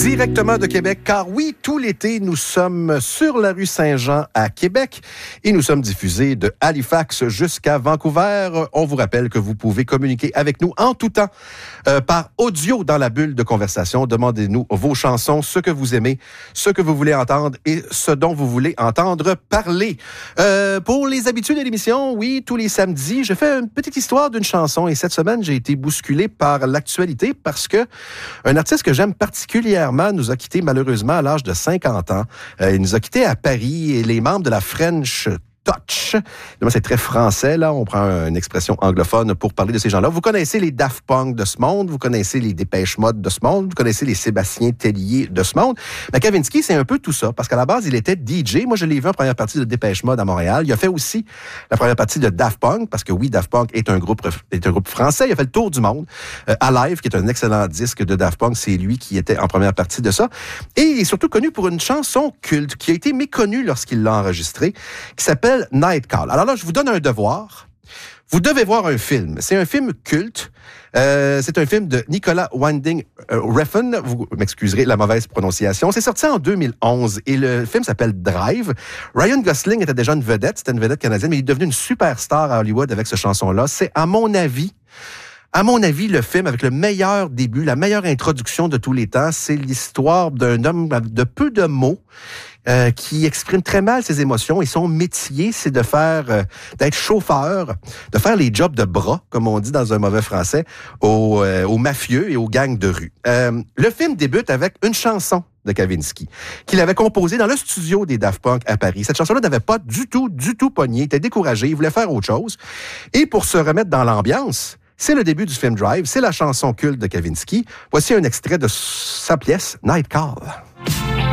Directement de Québec, car oui, tout l'été, nous sommes sur la rue Saint-Jean à Québec et nous sommes diffusés de Halifax jusqu'à Vancouver. On vous rappelle que vous pouvez communiquer avec nous en tout temps par audio dans la bulle de conversation. Demandez-nous vos chansons, ce que vous aimez, ce que vous voulez entendre et ce dont vous voulez entendre parler. Pour les habitudes de l'émission, oui, tous les samedis, je fais une petite histoire d'une chanson et cette semaine, j'ai été bousculé par l'actualité parce que un artiste que j'aime particulièrement nous a quittés malheureusement à l'âge de 50 ans. Il nous a quittés à Paris et les membres de la French Touch. C'est très français, là. On prend une expression anglophone pour parler de ces gens-là. Vous connaissez les Daft Punk de ce monde, vous connaissez les Dépêche Mode de ce monde, vous connaissez les Sébastien Tellier de ce monde. Mais Kavinsky, c'est un peu tout ça, parce qu'à la base, il était DJ. Moi, je l'ai vu en première partie de Dépêche Mode à Montréal. Il a fait aussi la première partie de Daft Punk, parce que oui, Daft Punk est un groupe français. Il a fait le tour du monde. Alive, qui est un excellent disque de Daft Punk, c'est lui qui était en première partie de ça. Et il est surtout connu pour une chanson culte qui a été méconnue lorsqu'il l'a enregistrée, qui s'appelle Night Call. Alors là, je vous donne un devoir. Vous devez voir un film. C'est un film culte. C'est un film de Nicolas Winding Refn. Vous m'excuserez la mauvaise prononciation. C'est sorti en 2011 et le film s'appelle Drive. Ryan Gosling était déjà une vedette. C'était une vedette canadienne, mais il est devenu une superstar à Hollywood avec cette chanson-là. C'est, à mon avis, le film avec le meilleur début, la meilleure introduction de tous les temps. C'est l'histoire d'un homme de peu de mots qui exprime très mal ses émotions et son métier, c'est de d'être chauffeur, de faire les jobs de bras, comme on dit dans un mauvais français, aux mafieux et aux gangs de rue. Le film débute avec une chanson de Kavinsky, qu'il avait composée dans le studio des Daft Punk à Paris. Cette chanson-là n'avait pas du tout pogné, il était découragé, il voulait faire autre chose. Et pour se remettre dans l'ambiance, c'est le début du film Drive, c'est la chanson culte de Kavinsky. Voici un extrait de sa pièce Night Call.